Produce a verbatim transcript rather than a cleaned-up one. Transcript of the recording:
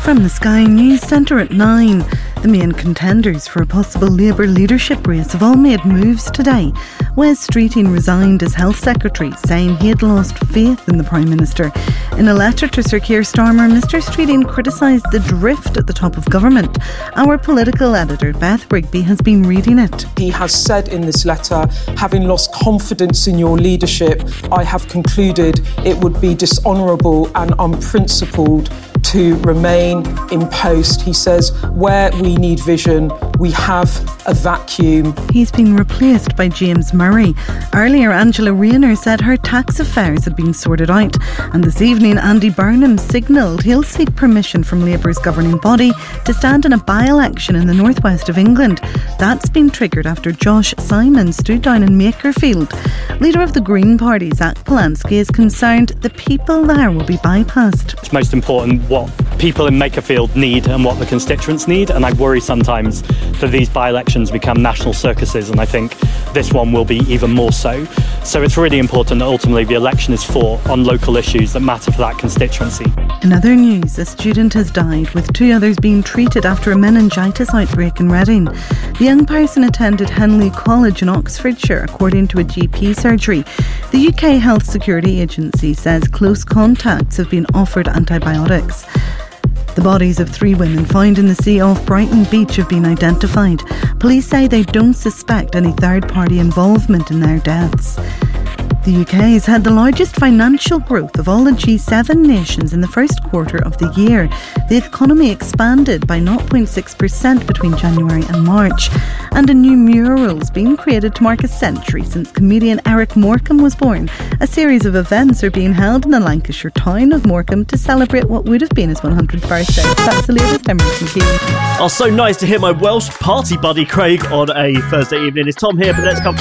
From the Sky News Centre at nine. The main contenders for a possible Labour leadership race have all made moves today. Wes Streeting resigned as Health Secretary, saying he had lost faith in the Prime Minister. In a letter to Sir Keir Starmer, Mr Streeting criticised the drift at the top of government. Our political editor, Beth Rigby, has been reading it. He has said in this letter, having lost confidence in your leadership, I have concluded it would be dishonourable and unprincipled to remain in post. He says, where we need vision, we have a vacuum. He's been replaced by James Murray. Earlier, Angela Rayner said her tax affairs had been sorted out. And this evening, Andy Burnham signalled he'll seek permission from Labour's governing body to stand in a by-election in the northwest of England. That's been triggered after Josh Simon stood down in Makerfield. Leader of the Green Party, Zach Polanski, is concerned the people there will be bypassed. It's most important what people in Makerfield need and what the constituents need, and I worry sometimes that these by-elections become national circuses, and I think this one will be even more so. So it's really important that ultimately the election is fought on local issues that matter for that constituency. In other news, a student has died, with two others being treated after a meningitis outbreak in Reading. The young person attended Henley College in Oxfordshire, according to a G P surgery. The U K Health Security Agency says close contacts have been offered antibiotics. The bodies of three women found in the sea off Brighton Beach have been identified. Police say they don't suspect any third-party involvement in their deaths. The U K has had the largest financial growth of all the G seven nations in the first quarter of the year. The economy expanded by zero point six percent between January and March. And a new mural's been created to mark a century since comedian Eric Morecambe was born. A series of events are being held in the Lancashire town of Morecambe to celebrate what would have been his one hundredth birthday. That's the latest. I'm Rachel Keane. Oh, so nice to hear my Welsh party buddy Craig on a Thursday evening. It's Tom here, but let's come